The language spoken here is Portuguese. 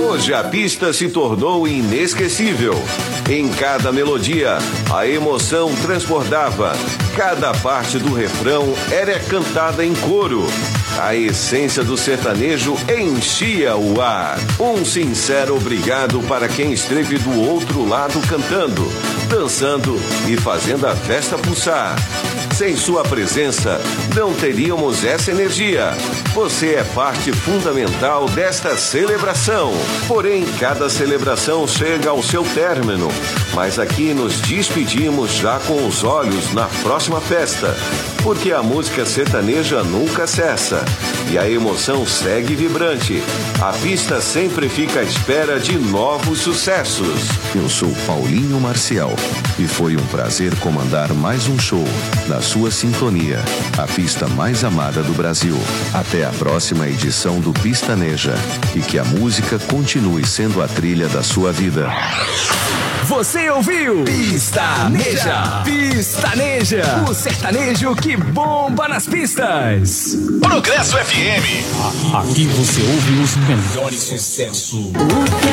Hoje a pista se tornou inesquecível. Em cada melodia, a emoção transbordava. Cada parte do refrão era cantada em coro. A essência do sertanejo enchia o ar. Um sincero obrigado para quem esteve do outro lado cantando, dançando e fazendo a festa pulsar. Sem sua presença, não teríamos essa energia. Você é parte fundamental desta celebração. Porém, cada celebração chega ao seu término. Mas aqui nos despedimos já com os olhos na próxima festa. Porque a música sertaneja nunca cessa. E a emoção segue vibrante. A pista sempre fica à espera de novos sucessos. Eu sou Paulinho Marcial e foi um prazer comandar mais um show na sua sintonia, a pista mais amada do Brasil. Até a próxima edição do Pistaneja e que a música continue sendo a trilha da sua vida. Você ouviu Pistaneja, Pistaneja, o sertanejo que bomba nas pistas. Progresso FM. Aqui você ouve os melhores sucessos.